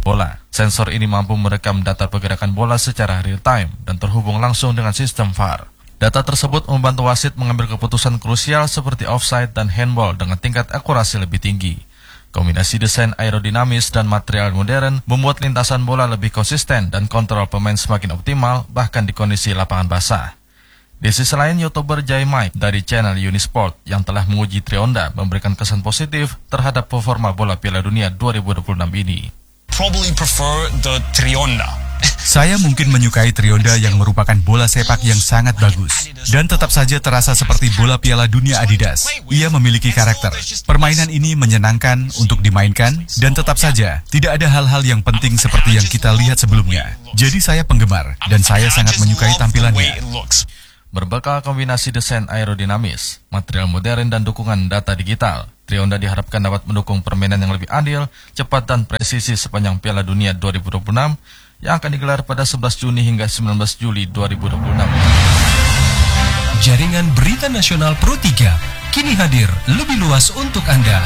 bola. Sensor ini mampu merekam data pergerakan bola secara real-time dan terhubung langsung dengan sistem VAR. Data tersebut membantu wasit mengambil keputusan krusial seperti offside dan handball dengan tingkat akurasi lebih tinggi. Kombinasi desain aerodinamis dan material modern membuat lintasan bola lebih konsisten dan kontrol pemain semakin optimal bahkan di kondisi lapangan basah. Di sisi lain, YouTuber Jai Mike dari channel Unisport yang telah menguji Trionda memberikan kesan positif terhadap performa bola Piala Dunia 2026 ini. Probably prefer the Trionda. Saya mungkin menyukai Trionda yang merupakan bola sepak yang sangat bagus dan tetap saja terasa seperti bola Piala Dunia Adidas. Ia memiliki karakter. Permainan ini menyenangkan untuk dimainkan dan tetap saja tidak ada hal-hal yang penting seperti yang kita lihat sebelumnya. Jadi saya penggemar dan saya sangat menyukai tampilannya. Berbekal kombinasi desain aerodinamis, material modern dan dukungan data digital, Trionda diharapkan dapat mendukung permainan yang lebih adil, cepat dan presisi sepanjang Piala Dunia 2026 yang akan digelar pada 11 Juni hingga 19 Juli 2026. Jaringan Berita Nasional Pro 3 kini hadir lebih luas untuk Anda.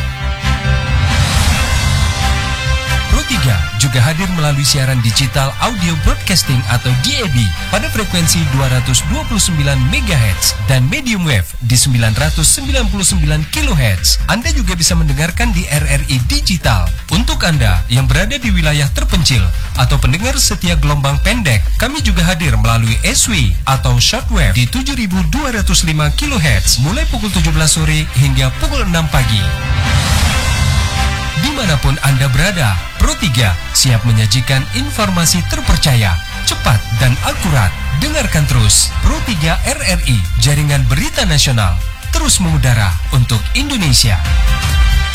Pro 3 juga hadir melalui siaran digital audio broadcasting atau DAB pada frekuensi 229 MHz dan medium wave di 999 kHz. Anda juga bisa mendengarkan di RRI Digital. Untuk Anda yang berada di wilayah terpencil atau pendengar setia gelombang pendek, kami juga hadir melalui SW atau shortwave di 7205 kHz mulai pukul 17 sore hingga pukul 6 pagi. Dimanapun Anda berada, Pro 3 siap menyajikan informasi terpercaya, cepat dan akurat. Dengarkan terus Pro 3 RRI, Jaringan Berita Nasional, terus mengudara untuk Indonesia.